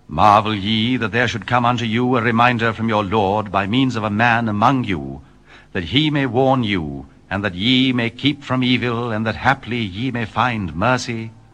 Marvel ye that there should come unto you a reminder from your Lord by means of a man among you, that he may warn you, and that ye may keep from evil, and that haply ye may find mercy?